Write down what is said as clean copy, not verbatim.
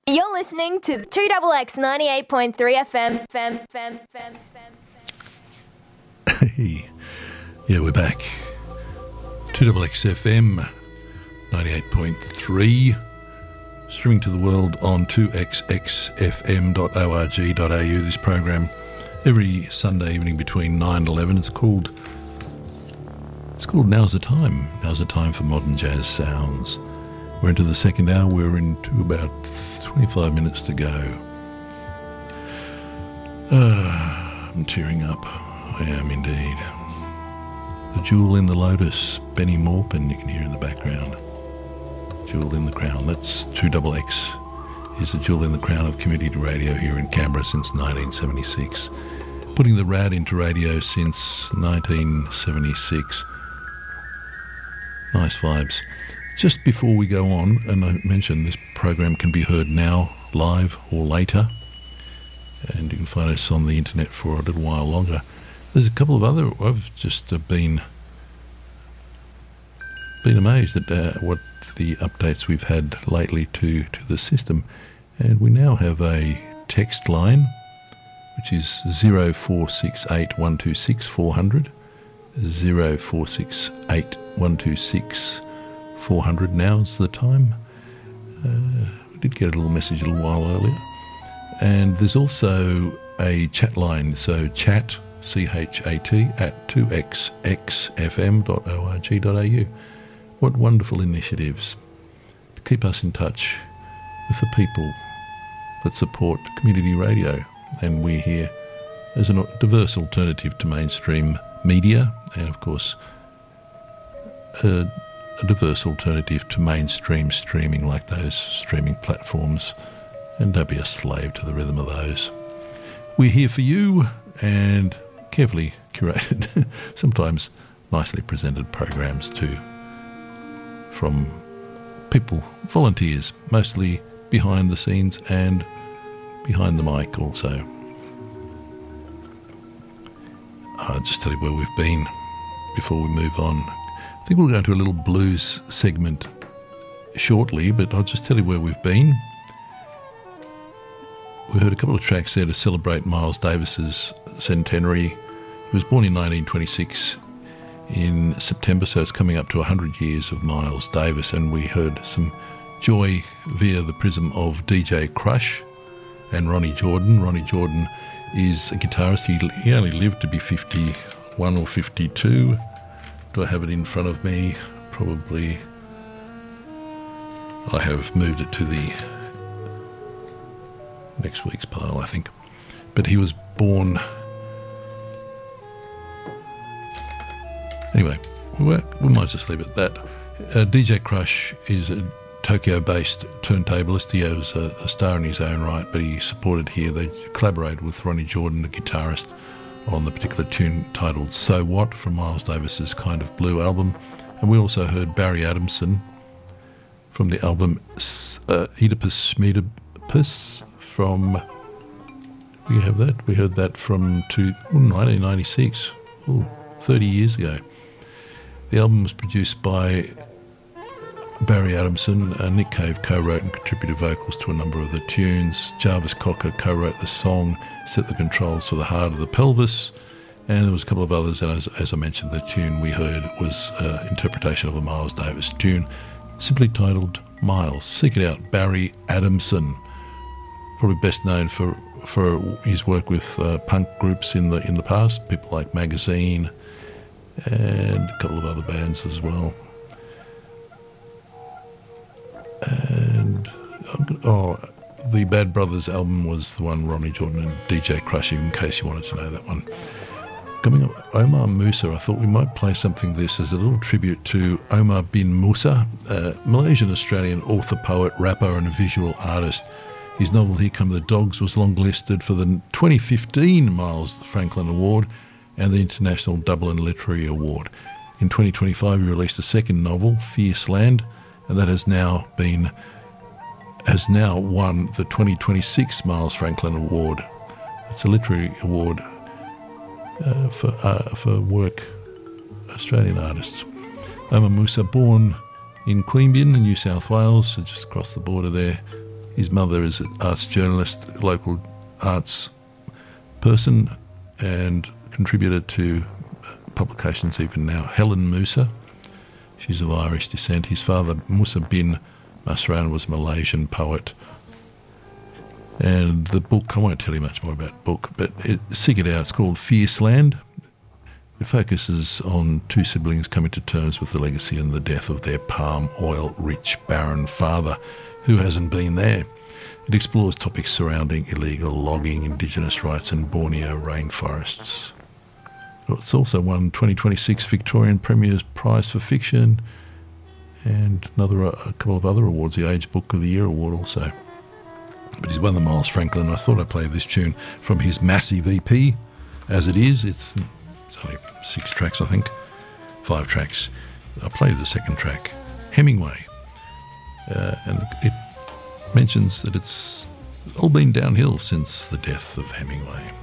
You're listening to 2XX 98.3 FM. Hey, yeah, we're back. 2XX FM 98.3. Streaming to the world on 2xxfm.org.au. This program every Sunday evening between 9 and 11. It's called Now's the Time. Now's the Time for Modern Jazz Sounds. We're into the second hour. We're into about 25 minutes to go. I'm tearing up. I am indeed. The Jewel in the Lotus, Benny Maupin, you can hear in the background. Jewel in the Crown. That's 2XX. Is the Jewel in the Crown of community radio here in Canberra since 1976. Putting the rad into radio since 1976. Nice vibes. Just before we go on, and I mentioned this program can be heard now, live or later, and you can find us on the internet for a little while longer. There's a couple of other, I've just been amazed at what the updates we've had lately to the system, and we now have a text line which is 0468 126 400, 0468 126 400. Now's the time. We did get a little message a little while earlier, and there's also a chat line, so chat CHAT at 2xxfm.org.au. What wonderful initiatives to keep us in touch with the people that support community radio. And we're here as a diverse alternative to mainstream media, and of course a diverse alternative to mainstream streaming like those streaming platforms. And don't be a slave to the rhythm of those. We're here for you, and carefully curated, sometimes nicely presented programs too, from people, volunteers, mostly behind the scenes and behind the mic also. I'll just tell you where we've been before we move on. I think we'll go into a little blues segment shortly, but I'll just tell you where we've been. We heard a couple of tracks there to celebrate Miles Davis's centenary. He was born in 1926 in September, so it's coming up to 100 years of Miles Davis, and we heard some joy via the prism of DJ Crush and Ronnie Jordan. Ronnie Jordan is a guitarist. He only lived to be 51 or 52. Do I have it in front of me? Probably. I have moved it to the next week's pile, I think. But he was born... Anyway, we might just leave it at that. DJ Crush is a Tokyo-based turntablist. He was a star in his own right, but he supported here. They collaborated with Ronnie Jordan, the guitarist, on the particular tune titled So What from Miles Davis's Kind of Blue album. And we also heard Barry Adamson from the album Oedipus Medipus from... We have that. We heard that from 1996. 30 years ago. The album was produced by Barry Adamson. Nick Cave co-wrote and contributed vocals to a number of the tunes. Jarvis Cocker co-wrote the song, set the controls for The Heart of the Pelvis, and there was a couple of others. And as I mentioned, the tune we heard was an interpretation of a Miles Davis tune, simply titled Miles. Seek it out, Barry Adamson. Probably best known for his work with punk groups in the past, people like Magazine and a couple of other bands as well. And the Bad Brothers album was the one Ronnie Jordan and DJ Crush, in case you wanted to know that one. Coming up, Omar Musa. I thought we might play something this as a little tribute to Omar bin Musa, Malaysian-Australian author, poet, rapper and visual artist. His novel Here Come the Dogs was longlisted for the 2015 Miles Franklin Award and the International Dublin Literary Award. In 2025 he released a second novel, Fierce Land, and that has now won the 2026 Miles Franklin Award. It's a literary award for work, Australian artists. Omar Musa, born in Queanbeyan in New South Wales, so just across the border there, His mother is an arts journalist, local arts person, and contributor to publications even now. Helen Musa, she's of Irish descent. His father, Musa bin Masran, was a Malaysian poet. And the book, I won't tell you much more about the book, but seek it out. It's called Fierce Land. It focuses on two siblings coming to terms with the legacy and the death of their palm oil-rich, barren father, who hasn't been there. It explores topics surrounding illegal logging, Indigenous rights and Borneo rainforests. It's also won 2026 Victorian Premier's Prize for Fiction and a couple of other awards, the Age Book of the Year award also. But he's won the Miles Franklin. I thought I'd play this tune from his massive EP. As it is, it's only 6 tracks, I think. 5 tracks. I'll play the second track, Hemingway. And it mentions that it's all been downhill since the death of Hemingway.